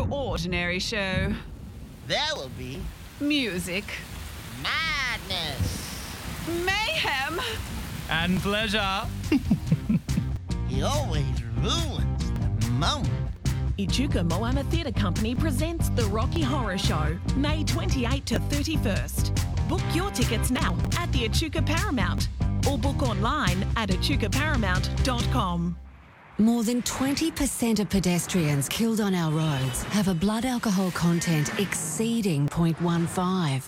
no ordinary show. There will be Music, madness. mayhem, And pleasure. He always ruins the moment. Echuca Moama Theatre Company presents The Rocky Horror Show, May 28 to 31st. Book your tickets now at the Echuca Paramount or book online at echucaparamount.com. More than 20% of pedestrians killed on our roads have a blood alcohol content exceeding 0.15.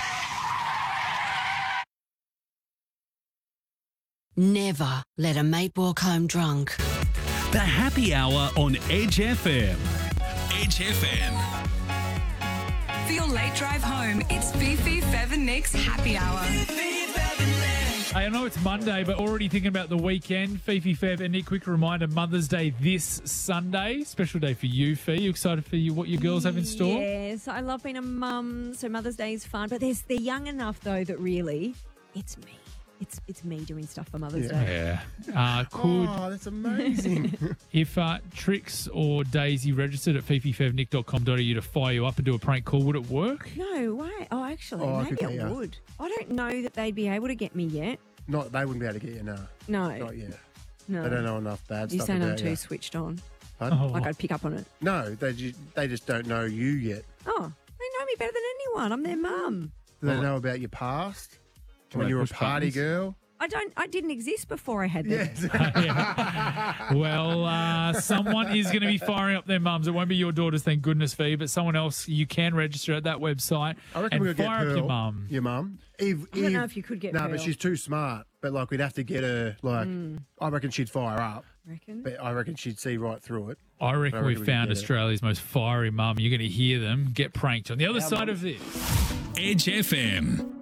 Never let a mate walk home drunk. The Happy Hour on Edge FM. Edge FM. For your late drive home, it's Fifi, Fev and Nick's Happy Hour. I know it's Monday, but already thinking about the weekend. Fifi, Fev, and Nick, quick reminder, Mother's Day this Sunday. Special day for you, Fee. You excited for what your girls have in store? Yes, I love being a mum, so Mother's Day is fun. But they're young enough, though, that really, it's me. It's me doing stuff for Mother's Day. Yeah. Oh, that's amazing. If Trix or Daisy registered at fififevnick.com.au to fire you up and do a prank call, would it work? No way. Oh, actually, I maybe could it get you. would. I don't know that they'd be able to get me yet. They wouldn't be able to get you, no. No. Not yet. No. They don't know enough bad You're stuff saying I'm about too you. switched on. Pardon? Like I'd pick up on it. No, they just don't know you yet. Oh, they know me better than anyone. I'm their mum. Do they know about your past? Can When they you were a push party buttons? girl? I didn't exist before I had them. Yes. Well, someone is going to be firing up their mums. It won't be your daughters, thank goodness, Fee, but someone else. You can register at that website I reckon and we could get fire up Pearl, your mum. Your mum. I don't know if you could get No, Pearl. but she's too smart. But, we'd have to get her, I reckon she'd fire up. Reckon? But I reckon she'd see right through it. I reckon we we could found get it. Australia's most fiery mum. You're going to hear them get pranked on the other side of this. Edge FM.